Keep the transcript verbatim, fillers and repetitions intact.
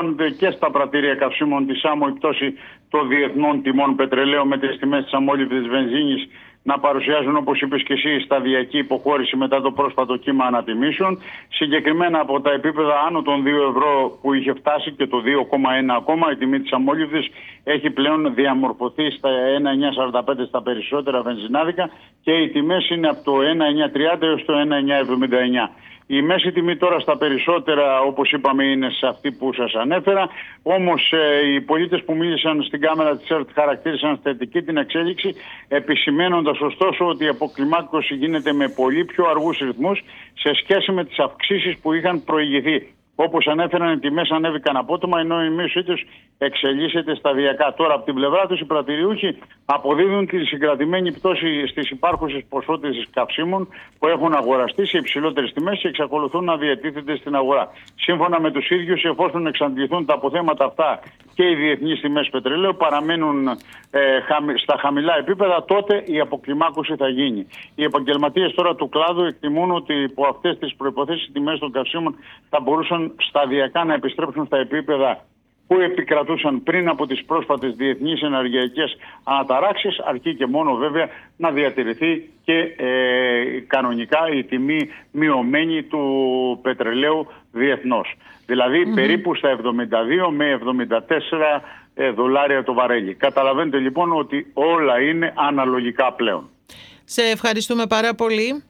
αναμένονται και στα πρατήρια καυσίμων της άμμο η πτώση των διεθνών τιμών πετρελαίου, με τις τιμές της αμμόλυβδης βενζίνης να παρουσιάζουν, όπως είπες και εσύ, σταδιακή υποχώρηση μετά το πρόσφατο κύμα ανατιμήσεων. Συγκεκριμένα από τα επίπεδα άνω των δύο ευρώ που είχε φτάσει και το δύο κόμμα ένα ακόμα, η τιμή της αμμόλυβδης έχει πλέον διαμορφωθεί στα ένα κόμμα εννιακόσια σαράντα πέντε στα περισσότερα βενζινάδικα και οι τιμές είναι από το ένα κόμμα εννιακόσια τριάντα έως το ένα κόμμα εννιακόσια εβδομήντα εννιά. Η μέση τιμή τώρα στα περισσότερα, όπως είπαμε, είναι σε αυτή που σας ανέφερα. Όμως ε, οι πολίτες που μίλησαν στην κάμερα της ΕΡΤ χαρακτήρισαν θετική την εξέλιξη, επισημένοντας ωστόσο ότι η αποκλιμάκωση γίνεται με πολύ πιο αργούς ρυθμούς σε σχέση με τις αυξήσεις που είχαν προηγηθεί. Όπως ανέφεραν, οι τιμές ανέβηκαν απότομα, ενώ η μείωσή τους εξελίσσεται σταδιακά. Τώρα, από την πλευρά τους, οι πρατηριούχοι αποδίδουν τη συγκρατημένη πτώση στις υπάρχουσες ποσότητες καυσίμων που έχουν αγοραστεί σε υψηλότερες τιμές και εξακολουθούν να διατίθενται στην αγορά. Σύμφωνα με τους ίδιους, εφόσον εξαντληθούν τα αποθέματα αυτά και οι διεθνείς τιμές πετρελαίου παραμένουν ε, στα χαμηλά επίπεδα, τότε η αποκλιμάκωση θα γίνει. Οι επαγγελματίες τώρα του κλάδου εκτιμούν ότι υπό αυτές τις προϋποθέσεις οι τιμές των καυσίμων θα μπορούσαν σταδιακά να επιστρέψουν στα επίπεδα που επικρατούσαν πριν από τις πρόσφατες διεθνείς ενεργειακές αναταράξεις, αρκεί και μόνο βέβαια να διατηρηθεί και ε, κανονικά η τιμή μειωμένη του πετρελαίου διεθνώς. Δηλαδή mm-hmm. περίπου στα εβδομήντα δύο με εβδομήντα τέσσερα ε, δολάρια το βαρέλι. Καταλαβαίνετε λοιπόν ότι όλα είναι αναλογικά πλέον. Σε ευχαριστούμε πάρα πολύ.